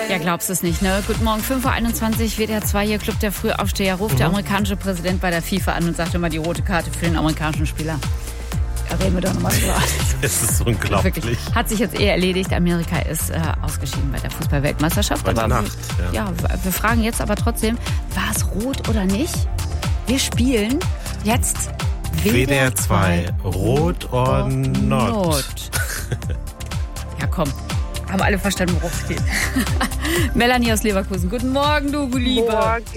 Ja, glaubst du es nicht, ne? Guten Morgen, 5.21 Uhr, WDR 2 hier, Club der Frühaufsteher, ruft der amerikanische Präsident bei der FIFA an und sagt immer die rote Karte für den amerikanischen Spieler. Da reden wir doch nochmal drüber. Es ist unglaublich. Wirklich. Hat sich jetzt erledigt. Amerika ist ausgeschieden bei der Fußball-Weltmeisterschaft. Heute Nacht. Ja, wir fragen jetzt aber trotzdem, war es rot oder nicht? Wir spielen jetzt WDR 2, Rot or Not. Ja, komm. Haben alle verstanden, worum es geht. Melanie aus Leverkusen. Guten Morgen, du Liebe.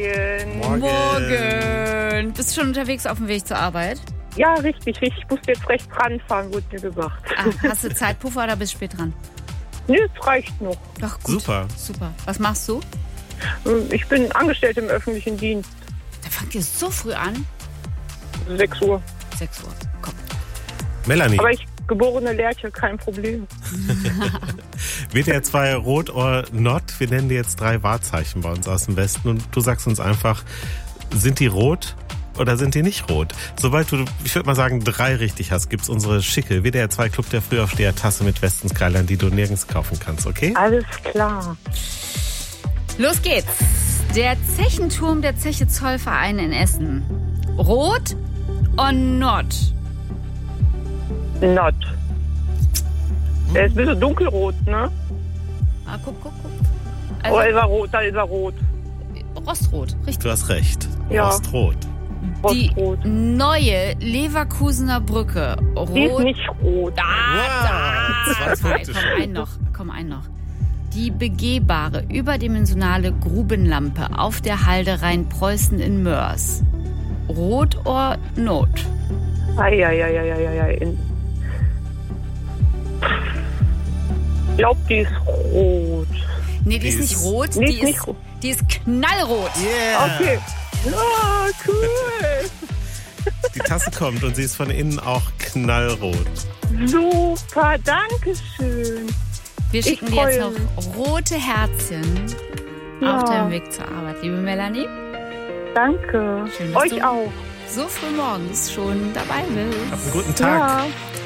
Morgen. Bist du schon unterwegs auf dem Weg zur Arbeit? Ja, richtig. Ich muss jetzt rechts ranfahren, wurde mir gesagt. Hast du Zeitpuffer oder bist spät dran? Nö, es reicht noch. Ach, gut. Super. Was machst du? Ich bin angestellt im öffentlichen Dienst. Da fangt ihr so früh an? 6 Uhr. 6 Uhr, komm. Melanie. Aber ich geborene Lerche, kein Problem. WDR 2, Rot or Not. Wir nennen dir jetzt 3 Wahrzeichen bei uns aus dem Westen und du sagst uns einfach, sind die rot oder sind die nicht rot? Sobald du, ich würde mal sagen, 3 richtig hast, gibt's unsere schicke WDR 2 Club der Frühaufsteher Tasse mit Westenskleidern, die du nirgends kaufen kannst, okay? Alles klar. Los geht's. Der Zechenturm der Zeche Zollverein in Essen. Rot or not? Not. Der ist ein bisschen dunkelrot, ne? Guck. Also, ist er rot, da ist er rot. Rostrot, richtig. Du hast recht. Ja. Rostrot. Die Rostrot. neue Leverkusener Brücke. Rot. Die ist nicht rot. Komm, ein noch. Die begehbare, überdimensionale Grubenlampe auf der Halde Rheinpreußen in Mörs. Rot or not? Ei. Ich glaube, die ist rot. Nee, die ist nicht rot. Die ist knallrot. Yeah. Okay. Ah, cool. Die Tasse kommt und sie ist von innen auch knallrot. Super, danke schön. Wir schicken dir jetzt noch rote Herzchen auf deinem Weg zur Arbeit, liebe Melanie. Danke. Schön, dass euch du auch. So früh morgens schon dabei bist. Hab einen guten Tag. Ja.